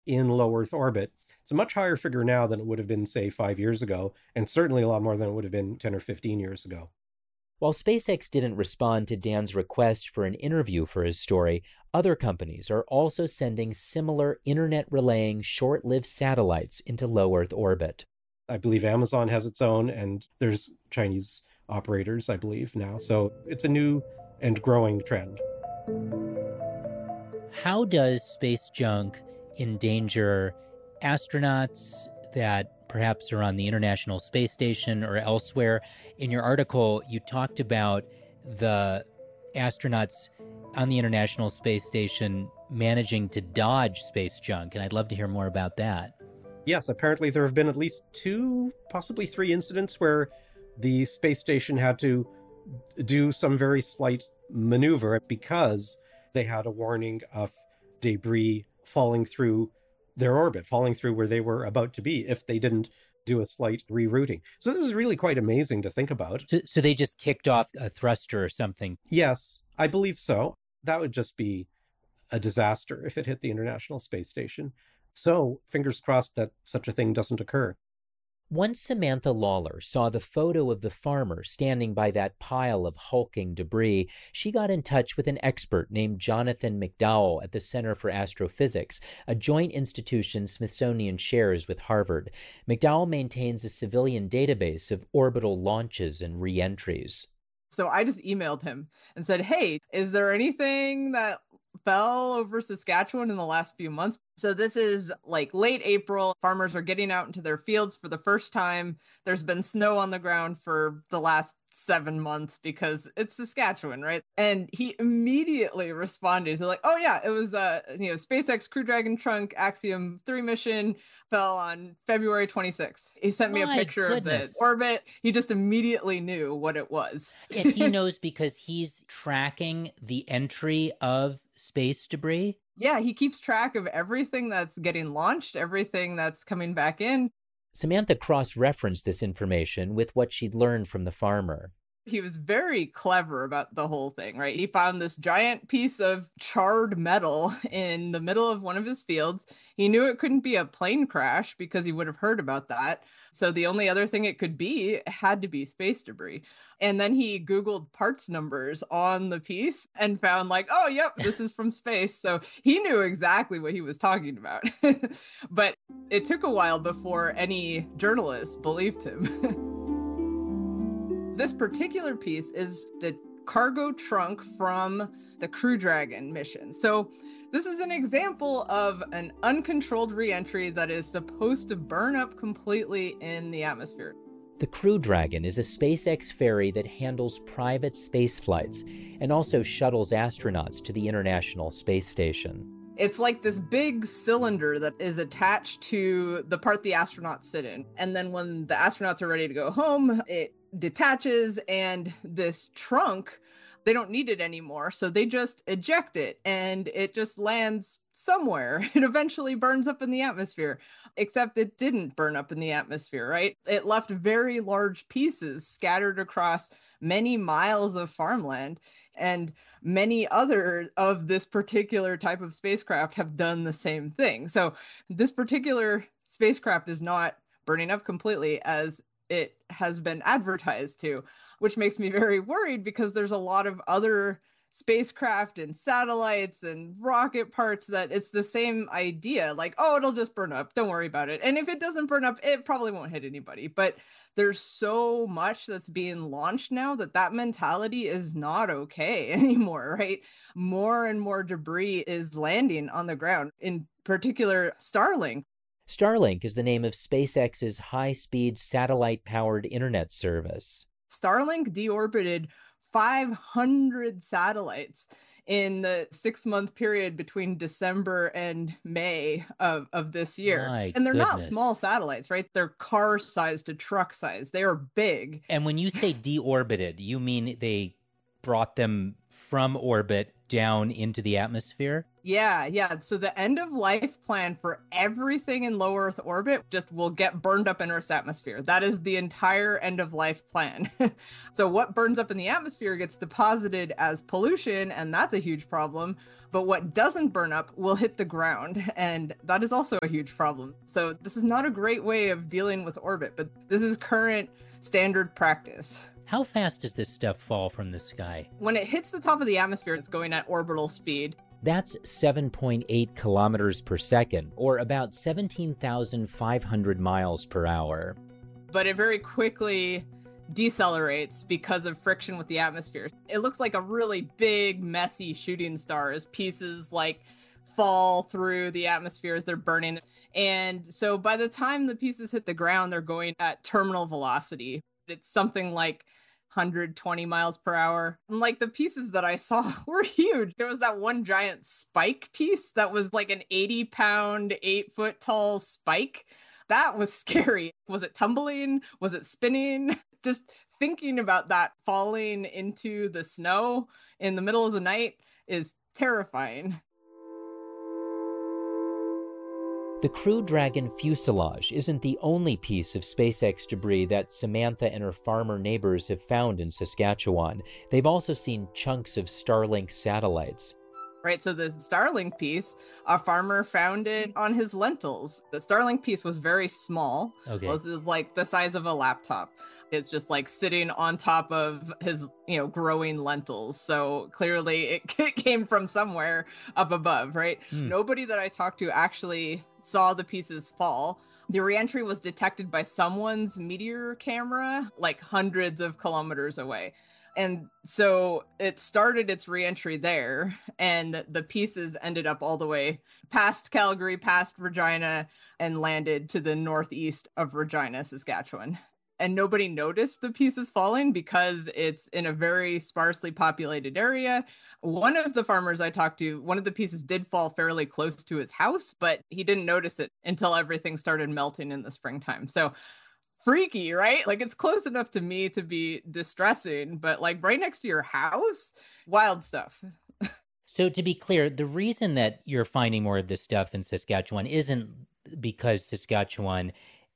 in low Earth orbit. It's a much higher figure now than it would have been, say, 5 years ago, and certainly a lot more than it would have been 10 or 15 years ago. While SpaceX didn't respond to Dan's request for an interview for his story, other companies are also sending similar internet relaying short lived satellites into low Earth orbit. I believe Amazon has its own, and there's Chinese operators, I believe, now. So it's a new and growing trend. How does space junk endanger astronauts that perhaps are on the International Space Station or elsewhere? In your article, you talked about the astronauts on the International Space Station managing to dodge space junk, and I'd love to hear more about that. Yes, apparently there have been at least 2, possibly 3 incidents where the space station had to do some very slight maneuver because they had a warning of debris falling through their orbit, falling through where they were about to be if they didn't do a slight rerouting. So this is really quite amazing to think about. So they just kicked off a thruster or something? Yes, I believe so. That would just be a disaster if it hit the International Space Station. So fingers crossed that such a thing doesn't occur. Once Samantha Lawler saw the photo of the farmer standing by that pile of hulking debris, she got in touch with an expert named Jonathan McDowell at the Center for Astrophysics, a joint institution Smithsonian shares with Harvard. McDowell maintains a civilian database of orbital launches and re-entries. So I just emailed him and said, hey, is there anything that fell over Saskatchewan in the last few months? So this is like late April. Farmers are getting out into their fields for the first time. There's been snow on the ground for the last 7 months because it's Saskatchewan, right? And he immediately responded. He's like, oh yeah, it was SpaceX Crew Dragon trunk Axiom 3 mission fell on February 26th. He sent me a picture of the orbit. He just immediately knew what it was. And he knows because he's tracking the entry of space debris? Yeah, he keeps track of everything that's getting launched, everything that's coming back in. Samantha cross-referenced this information with what she'd learned from the farmer. He was very clever about the whole thing, right? He found this giant piece of charred metal in the middle of one of his fields. He knew it couldn't be a plane crash because he would have heard about that. So the only other thing it could be had to be space debris. And then he Googled parts numbers on the piece and found like, oh, yep, this is from space. So he knew exactly what he was talking about. But it took a while before any journalists believed him. This particular piece is the cargo trunk from the Crew Dragon mission. So this is an example of an uncontrolled reentry that is supposed to burn up completely in the atmosphere. The Crew Dragon is a SpaceX ferry that handles private space flights and also shuttles astronauts to the International Space Station. It's like this big cylinder that is attached to the part the astronauts sit in. And then when the astronauts are ready to go home, it detaches, and this trunk, they don't need it anymore. So they just eject it and it just lands somewhere. It eventually burns up in the atmosphere, except it didn't burn up in the atmosphere, right? It left very large pieces scattered across many miles of farmland. And many other of this particular type of spacecraft have done the same thing. So this particular spacecraft is not burning up completely as it has been advertised to, which makes me very worried because there's a lot of other spacecraft and satellites and rocket parts that it's the same idea. Like, oh, it'll just burn up. Don't worry about it. And if it doesn't burn up, it probably won't hit anybody. But there's so much that's being launched now that mentality is not okay anymore, right? More and more debris is landing on the ground, in particular Starlink. Starlink is the name of SpaceX's high-speed satellite-powered internet service. Starlink deorbited 500 satellites in the 6-month period between December and May of this year. And they're not small satellites, right? They're car size to truck size. They are big. And when you say deorbited, you mean they brought them from orbit down into the atmosphere? Yeah. So the end of life plan for everything in low Earth orbit just will get burned up in Earth's atmosphere. That is the entire end of life plan. So what burns up in the atmosphere gets deposited as pollution, and that's a huge problem. But what doesn't burn up will hit the ground, and that is also a huge problem. So this is not a great way of dealing with orbit, but this is current standard practice. How fast does this stuff fall from the sky? When it hits the top of the atmosphere, it's going at orbital speed. That's 7.8 kilometers per second, or about 17,500 miles per hour. But it very quickly decelerates because of friction with the atmosphere. It looks like a really big, messy shooting star as pieces like fall through the atmosphere as they're burning. And so by the time the pieces hit the ground, they're going at terminal velocity. It's something like 120 miles per hour. And like the pieces that I saw were huge. There was that one giant spike piece that was like an 80-pound, 8-foot tall spike. That was scary. Was it tumbling? Was it spinning? Just thinking about that falling into the snow in the middle of the night is terrifying. The Crew Dragon fuselage isn't the only piece of SpaceX debris that Samantha and her farmer neighbors have found in Saskatchewan. They've also seen chunks of Starlink satellites. Right, so the Starlink piece, a farmer found it on his lentils. The Starlink piece was very small. Okay. It was like the size of a laptop. It's just like sitting on top of his, growing lentils. So clearly it came from somewhere up above, right? Nobody that I talked to actually saw the pieces fall. The reentry was detected by someone's meteor camera, like hundreds of kilometers away. And so it started its reentry there, and the pieces ended up all the way past Calgary, past Regina, and landed to the northeast of Regina, Saskatchewan. And nobody noticed the pieces falling because it's in a very sparsely populated area. One of the farmers I talked to, one of the pieces did fall fairly close to his house, but he didn't notice it until everything started melting in the springtime. So freaky, right? Like it's close enough to me to be distressing, but like right next to your house, wild stuff. So to be clear, the reason that you're finding more of this stuff in Saskatchewan isn't because Saskatchewan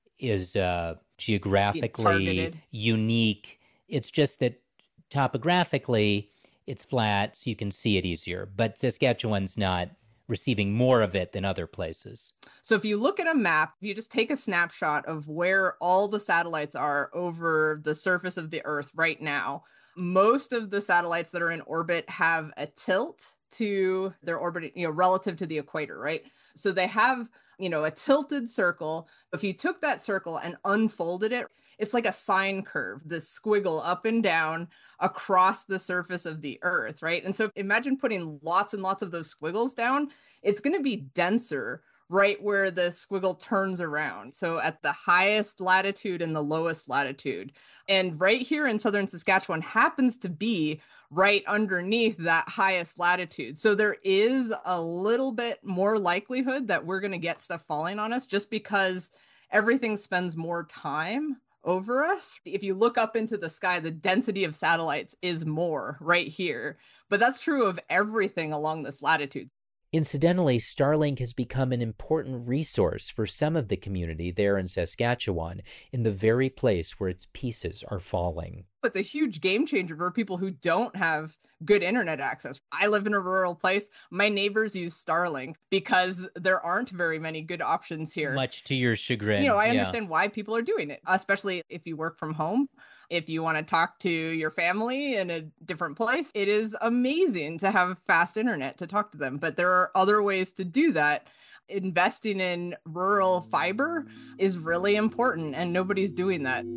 is geographically targeted. Unique. It's just that topographically it's flat, so you can see it easier. But Saskatchewan's not receiving more of it than other places. So if you look at a map, you just take a snapshot of where all the satellites are over the surface of the Earth right now. Most of the satellites that are in orbit have a tilt to their orbit, relative to the equator, right? So they have, a tilted circle. If you took that circle and unfolded it, it's like a sine curve, this squiggle up and down across the surface of the Earth, right? And so imagine putting lots and lots of those squiggles down. It's going to be denser right where the squiggle turns around. So at the highest latitude and the lowest latitude. And right here in southern Saskatchewan happens to be right underneath that highest latitude. So there is a little bit more likelihood that we're going to get stuff falling on us just because everything spends more time over us. If you look up into the sky, the density of satellites is more right here. But that's true of everything along this latitude. Incidentally, Starlink has become an important resource for some of the community there in Saskatchewan, in the very place where its pieces are falling. It's a huge game changer for people who don't have good internet access. I live in a rural place. My neighbors use Starlink because there aren't very many good options here. Much to your chagrin. I understand why people are doing it, especially if you work from home. If you want to talk to your family in a different place, it is amazing to have fast internet to talk to them. But there are other ways to do that. Investing in rural fiber is really important, and nobody's doing that.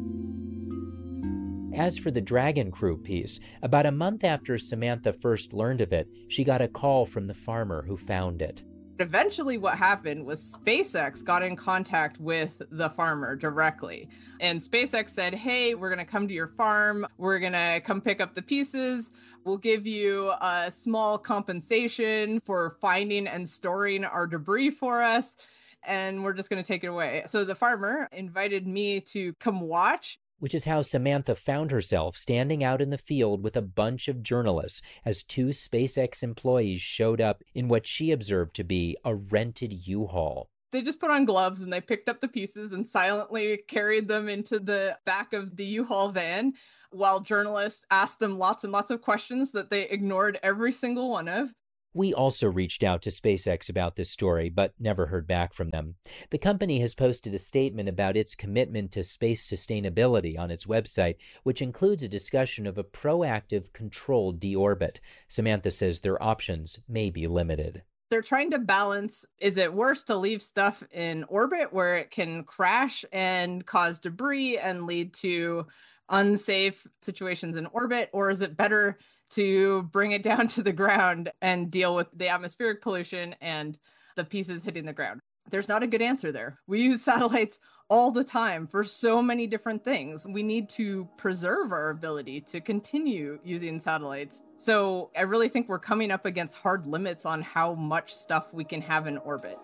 As for the Dragon Crew piece, about a month after Samantha first learned of it, she got a call from the farmer who found it. Eventually what happened was SpaceX got in contact with the farmer directly. And SpaceX said, hey, we're going to come to your farm. We're going to come pick up the pieces. We'll give you a small compensation for finding and storing our debris for us. And we're just going to take it away. So the farmer invited me to come watch. which is how Samantha found herself standing out in the field with a bunch of journalists as two SpaceX employees showed up in what she observed to be a rented U-Haul. They just put on gloves and they picked up the pieces and silently carried them into the back of the U-Haul van while journalists asked them lots and lots of questions that they ignored every single one of. We also reached out to SpaceX about this story, but never heard back from them. The company has posted a statement about its commitment to space sustainability on its website, which includes a discussion of a proactive, controlled deorbit. Samantha says their options may be limited. They're trying to balance, is it worse to leave stuff in orbit where it can crash and cause debris and lead to unsafe situations in orbit, or is it better to bring it down to the ground and deal with the atmospheric pollution and the pieces hitting the ground? There's not a good answer there. We use satellites all the time for so many different things. We need to preserve our ability to continue using satellites. So I really think we're coming up against hard limits on how much stuff we can have in orbit.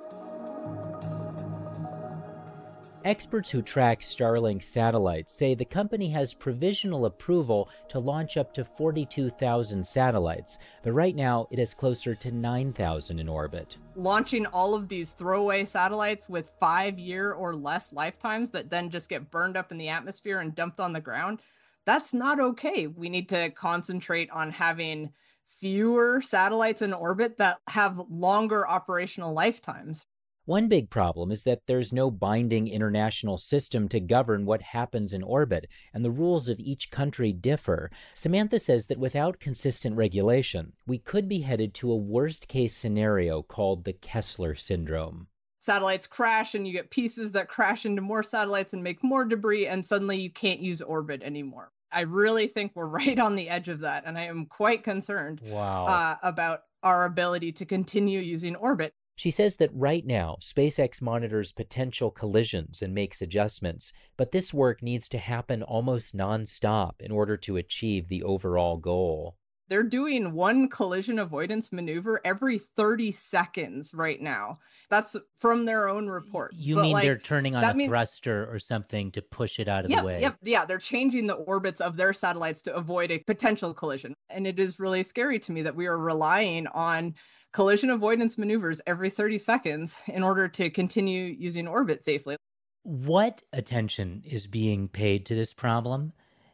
Experts who track Starlink satellites say the company has provisional approval to launch up to 42,000 satellites, but right now it has closer to 9,000 in orbit. Launching all of these throwaway satellites with 5-year or less lifetimes that then just get burned up in the atmosphere and dumped on the ground, that's not okay. We need to concentrate on having fewer satellites in orbit that have longer operational lifetimes. One big problem is that there's no binding international system to govern what happens in orbit, and the rules of each country differ. Samantha says that without consistent regulation, we could be headed to a worst-case scenario called the Kessler syndrome. Satellites crash and you get pieces that crash into more satellites and make more debris, and suddenly you can't use orbit anymore. I really think we're right on the edge of that, and I am quite concerned about our ability to continue using orbit. She says that right now, SpaceX monitors potential collisions and makes adjustments, but this work needs to happen almost nonstop in order to achieve the overall goal. They're doing one collision avoidance maneuver every 30 seconds right now. That's from their own reports. You mean they're turning on a thruster or something to push it out of the way? Yeah, they're changing the orbits of their satellites to avoid a potential collision. And it is really scary to me that we are relying on collision avoidance maneuvers every 30 seconds in order to continue using orbit safely. What attention is being paid to this problem?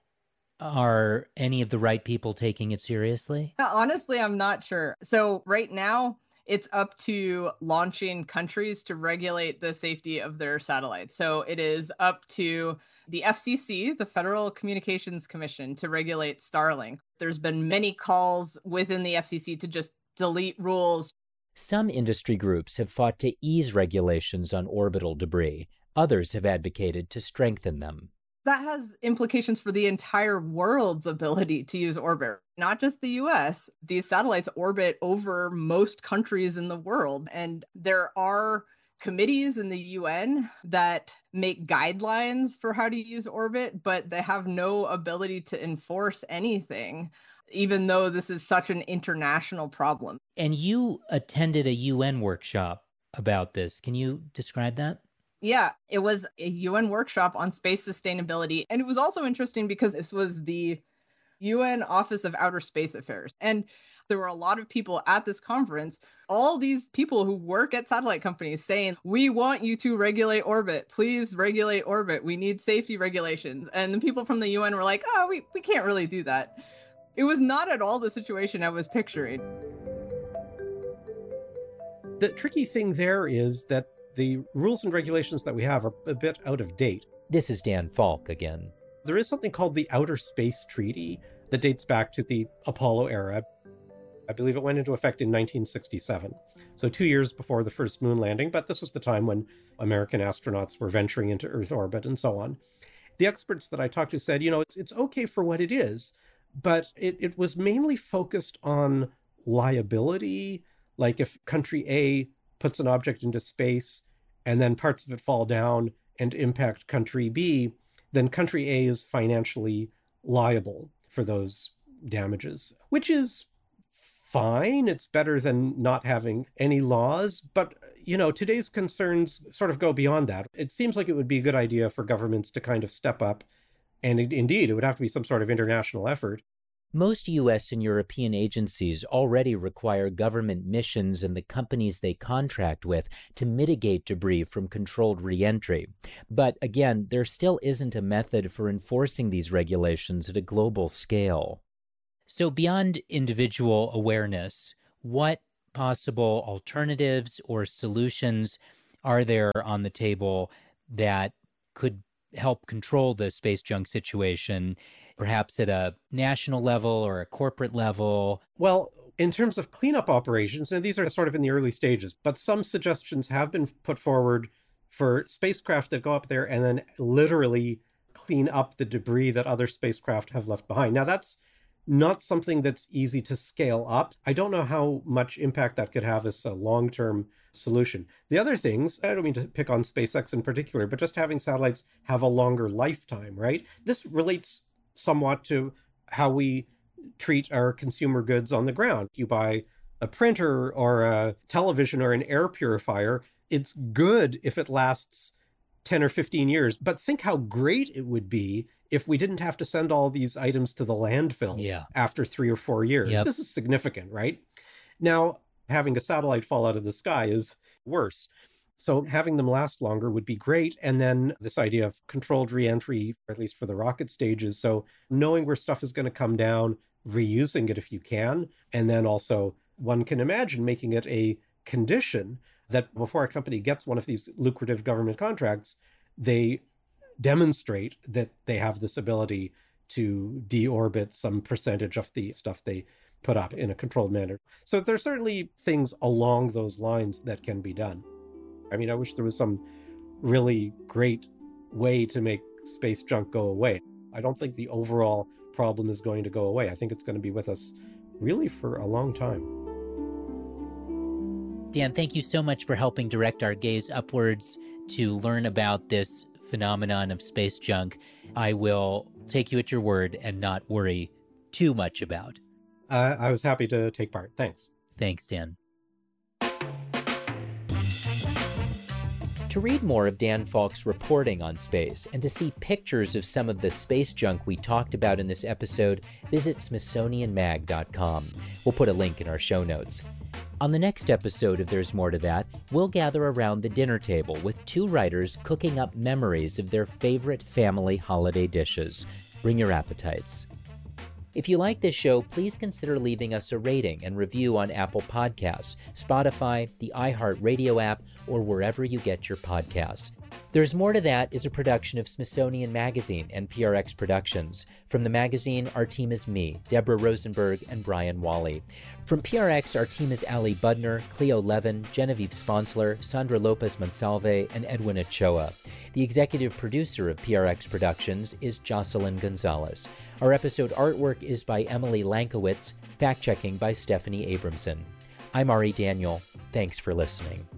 Are any of the right people taking it seriously? Honestly, I'm not sure. So right now, it's up to launching countries to regulate the safety of their satellites. So it is up to the FCC, the Federal Communications Commission, to regulate Starlink. There's been many calls within the FCC to just delete rules. Some industry groups have fought to ease regulations on orbital debris. Others have advocated to strengthen them. That has implications for the entire world's ability to use orbit, not just the US. These satellites orbit over most countries in the world, and there are committees in the UN that make guidelines for how to use orbit, but they have no ability to enforce anything, even though this is such an international problem. And you attended a UN workshop about this. Can you describe that? Yeah, it was a UN workshop on space sustainability. And it was also interesting because this was the UN Office of Outer Space Affairs. And there were a lot of people at this conference, all these people who work at satellite companies saying, we want you to regulate orbit. Please regulate orbit. We need safety regulations. And the people from the UN were like, oh, we can't really do that. It was not at all the situation I was picturing. The tricky thing there is that the rules and regulations that we have are a bit out of date. This is Dan Falk again. There is something called the Outer Space Treaty that dates back to the Apollo era. I believe it went into effect in 1967, so 2 years before the first moon landing, but this was the time when American astronauts were venturing into Earth orbit and so on. The experts that I talked to said, it's okay for what it is, but it was mainly focused on liability, like if country A puts an object into space and then parts of it fall down and impact country B, then country A is financially liable for those damages, which is fine. It's better than not having any laws. But, today's concerns sort of go beyond that. It seems like it would be a good idea for governments to kind of step up And indeed, it would have to be some sort of international effort. Most U.S. and European agencies already require government missions and the companies they contract with to mitigate debris from controlled reentry. But again, there still isn't a method for enforcing these regulations at a global scale. So beyond individual awareness, what possible alternatives or solutions are there on the table that could help control the space junk situation, perhaps at a national level or a corporate level? Well, in terms of cleanup operations, and these are sort of in the early stages, but some suggestions have been put forward for spacecraft that go up there and then literally clean up the debris that other spacecraft have left behind. Now, that's not something that's easy to scale up. I don't know how much impact that could have as a long-term solution. The other things, I don't mean to pick on SpaceX in particular, but just having satellites have a longer lifetime, right? This relates somewhat to how we treat our consumer goods on the ground. You buy a printer or a television or an air purifier, it's good if it lasts 10 or 15 years, but think how great it would be if we didn't have to send all these items to the landfill after 3 or 4 years. Yep. This is significant, right? Now, having a satellite fall out of the sky is worse. So having them last longer would be great. And then this idea of controlled reentry, at least for the rocket stages. So knowing where stuff is going to come down, reusing it if you can. And then also one can imagine making it a condition that before a company gets one of these lucrative government contracts, they demonstrate that they have this ability to deorbit some percentage of the stuff they put up in a controlled manner. So there's certainly things along those lines that can be done. I mean, I wish there was some really great way to make space junk go away. I don't think the overall problem is going to go away. I think it's going to be with us really for a long time. Dan, thank you so much for helping direct our gaze upwards to learn about this phenomenon of space junk. I will take you at your word and not worry too much about. I was happy to take part. Thanks. Thanks, Dan. To read more of Dan Falk's reporting on space and to see pictures of some of the space junk we talked about in this episode, visit SmithsonianMag.com. We'll put a link in our show notes. On the next episode of There's More to That, we'll gather around the dinner table with two writers cooking up memories of their favorite family holiday dishes. Bring your appetites. If you like this show, please consider leaving us a rating and review on Apple Podcasts, Spotify, the iHeartRadio app, or wherever you get your podcasts. There's More to That is a production of Smithsonian Magazine and PRX Productions. From the magazine, our team is me, Deborah Rosenberg, and Brian Wally. From PRX, our team is Ali Budner, Cleo Levin, Genevieve Sponsler, Sandra Lopez Monsalve, and Edwin Ochoa. The executive producer of PRX Productions is Jocelyn Gonzalez. Our episode artwork is by Emily Lankowitz, fact-checking by Stephanie Abramson. I'm Ari Daniel. Thanks for listening.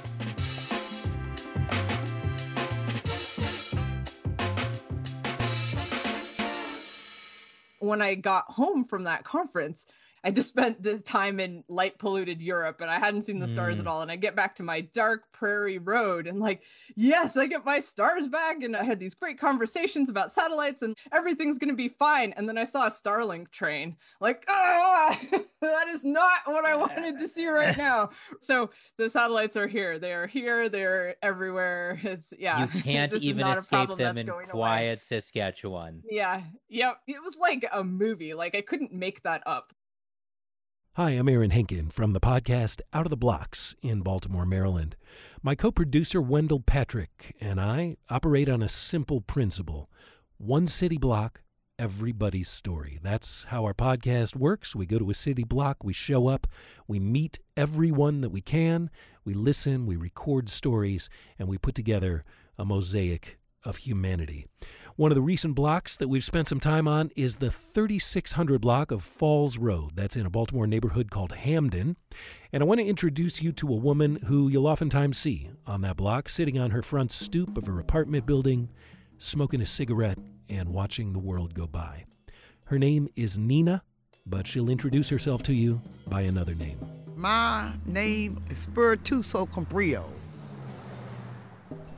When I got home from that conference, I just spent the time in light polluted Europe and I hadn't seen the stars at all. And I get back to my dark prairie road and like, yes, I get my stars back. And I had these great conversations about satellites and everything's going to be fine. And then I saw a Starlink train like, that is not what I wanted to see right now. So the satellites are here. They are here. They're everywhere. It's You can't even escape them in quiet Saskatchewan. Yeah. Yep. It was like a movie. Like I couldn't make that up. Hi, I'm Aaron Henkin from the podcast Out of the Blocks in Baltimore, Maryland. My co-producer Wendell Patrick and I operate on a simple principle. One city block, everybody's story. That's how our podcast works. We go to a city block, we show up, we meet everyone that we can, we listen, we record stories, and we put together a mosaic of humanity. One of the recent blocks that we've spent some time on is the 3600 block of Falls Road. That's in a Baltimore neighborhood called Hamden. And I want to introduce you to a woman who you'll oftentimes see on that block, sitting on her front stoop of her apartment building, smoking a cigarette and watching the world go by. Her name is Nina, but she'll introduce herself to you by another name. My name is Spirituso Cambrio.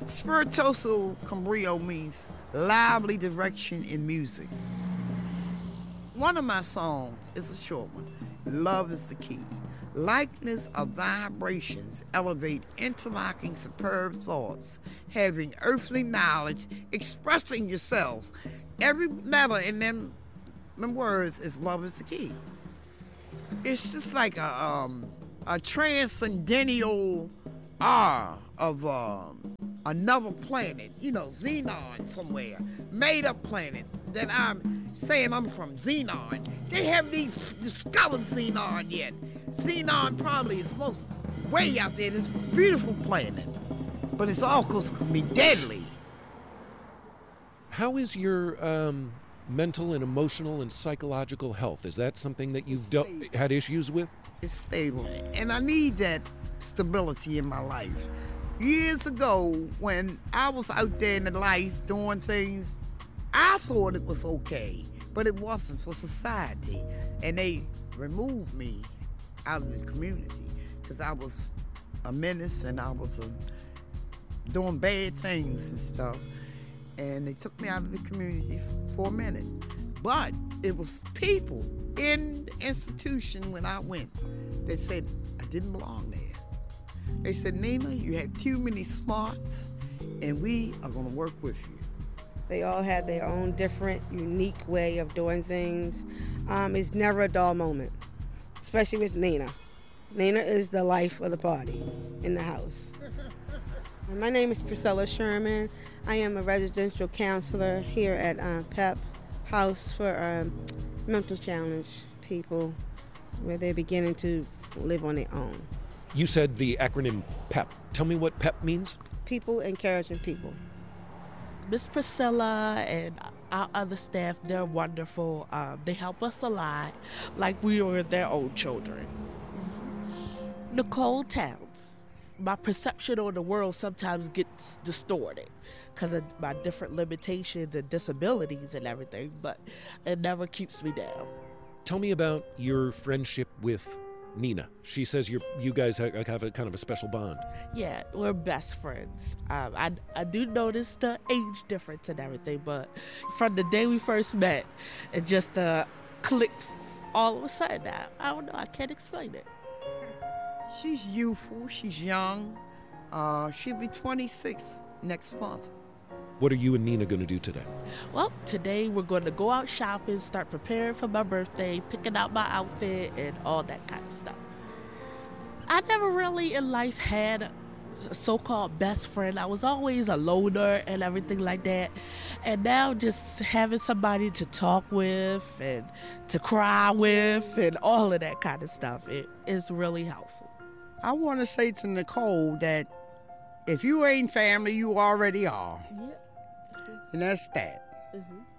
Spiritoso Cambrio means lively direction in music. One of my songs is a short one. Love is the key. Likeness of vibrations elevate interlocking superb thoughts, having earthly knowledge, expressing yourselves. Every letter in them words is love is the key. It's just like a transcendental R of another planet, Xenon somewhere, made up planet that I'm saying I'm from Xenon. They haven't even discovered Xenon yet. Xenon probably is most way out there, this beautiful planet, but it's also going to be deadly. How is your mental and emotional and psychological health? Is that something that you've had issues with? It's stable, and I need that stability in my life. Years ago, when I was out there in the life doing things, I thought it was okay, but it wasn't for society, and they removed me out of the community because I was a menace and I was doing bad things and stuff, and they took me out of the community for a minute. But it was people in the institution when I went that said I didn't belong there. They said, Nina, you had too many smarts, and we are going to work with you. They all had their own different, unique way of doing things. It's never a dull moment, especially with Nina. Nina is the life of the party in the house. My name is Priscilla Sherman. I am a residential counselor here at PEP House for mental challenged people, where they're beginning to live on their own. You said the acronym PEP. Tell me what PEP means. People encouraging people. Miss Priscilla and our other staff, they're wonderful. They help us a lot, like we were their own children. Nicole Towns. My perception on the world sometimes gets distorted because of my different limitations and disabilities and everything, but it never keeps me down. Tell me about your friendship with Nina. She says you guys have a kind of a special bond. Yeah, we're best friends. I do notice the age difference and everything, but from the day we first met, it just clicked all of a sudden. I don't know, I can't explain it. She's youthful, she's young. She'll be 26 next month. What are you and Nina going to do today? Well, today we're going to go out shopping, start preparing for my birthday, picking out my outfit, and all that kind of stuff. I never really in life had a so-called best friend. I was always a loner and everything like that. And now just having somebody to talk with and to cry with and all of that kind of stuff, it is really helpful. I want to say to Nicole that if you ain't family, you already are. Yeah. And that's that.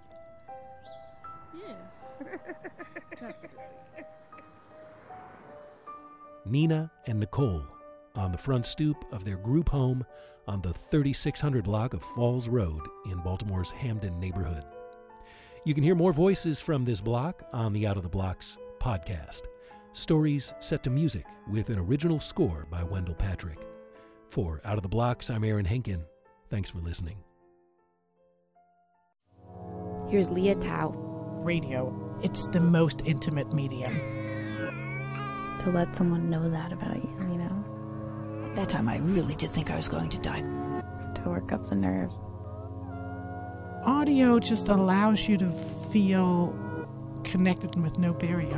Mm-hmm. Yeah. Definitely. Nina and Nicole on the front stoop of their group home on the 3600 block of Falls Road in Baltimore's Hamden neighborhood. You can hear more voices from this block on the Out of the Blocks podcast. Stories set to music with an original score by Wendell Patrick. For Out of the Blocks, I'm Aaron Henkin. Thanks for listening. Here's Leah Tao. Radio, it's the most intimate medium. To let someone know that about you, you know? At that time, I really did think I was going to die. To work up the nerve. Audio just allows you to feel connected with no barrier.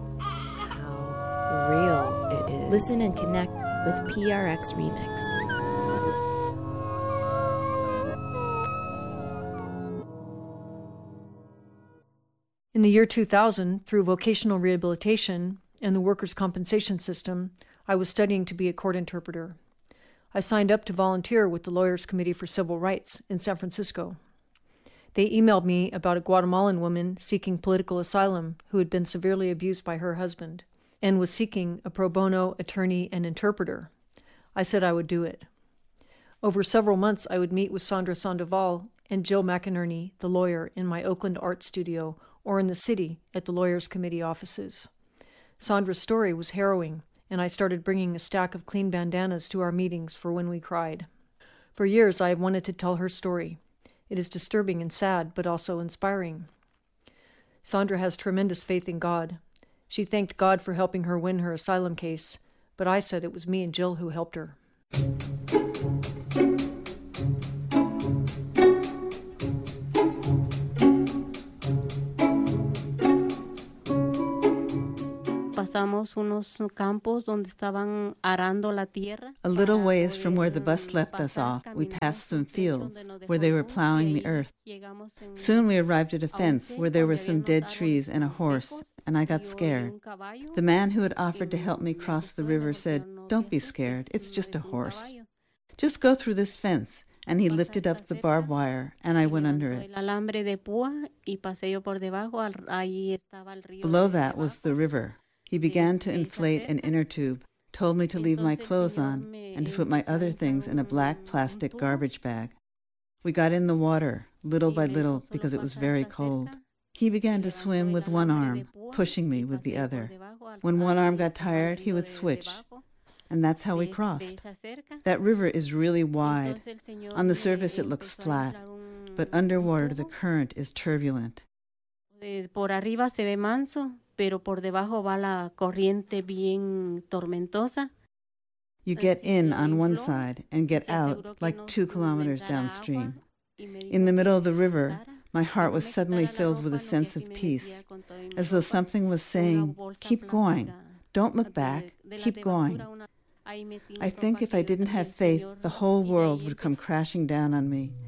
How real it is. Listen and connect with PRX Remix. In the year 2000, through vocational rehabilitation and the workers' compensation system, I was studying to be a court interpreter. I signed up to volunteer with the Lawyers Committee for Civil Rights in San Francisco. They emailed me about a Guatemalan woman seeking political asylum who had been severely abused by her husband and was seeking a pro bono attorney and interpreter. I said I would do it. Over several months, I would meet with Sandra Sandoval and Jill McInerney, the lawyer, in my Oakland art studio or in the city at the Lawyers Committee offices. Sandra's story was harrowing, and I started bringing a stack of clean bandanas to our meetings for when we cried. For years, I have wanted to tell her story. It is disturbing and sad, but also inspiring. Sandra has tremendous faith in God. She thanked God for helping her win her asylum case, but I said it was me and Jill who helped her. Pasamos unos campos donde estaban arando la tierra. A little ways from where the bus left us off, we passed some fields where they were plowing the earth. Soon we arrived at a fence where there were some dead trees and a horse, and I got scared. The man who had offered to help me cross the river said, "Don't be scared, it's just a horse. Just go through this fence." And he lifted up the barbed wire, and I went under it. Below that was the river. He began to inflate an inner tube, told me to leave my clothes on, and to put my other things in a black plastic garbage bag. We got in the water, little by little, because it was very cold. He began to swim with one arm, pushing me with the other. When one arm got tired, he would switch. And that's how we crossed. That river is really wide. On the surface it looks flat, but underwater the current is turbulent. Por arriba se ve manso, pero por debajo va la corriente bien tormentosa. You get in on one side and get out like 2 kilometers downstream. In the middle of the river, my heart was suddenly filled with a sense of peace, as though something was saying, "Keep going. Don't look back. Keep going." I think if I didn't have faith, the whole world would come crashing down on me.